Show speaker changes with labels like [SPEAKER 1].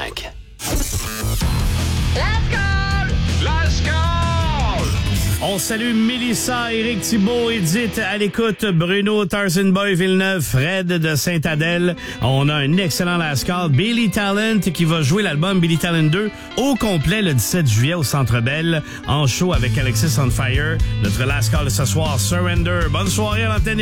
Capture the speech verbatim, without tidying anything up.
[SPEAKER 1] cinq.
[SPEAKER 2] Let's go! Let's go!
[SPEAKER 3] On salue Mélissa, Éric Thibault, Edith à l'écoute, Bruno, Tarzan Boy, Villeneuve, Fred de Sainte-Adèle. On a un excellent last call, Billy Talent, qui va jouer l'album Billy Talent deux au complet le dix-sept juillet au Centre Bell, en show avec Alexis on Fire. Notre last call de ce soir, Surrender. Bonne soirée à l'antenne.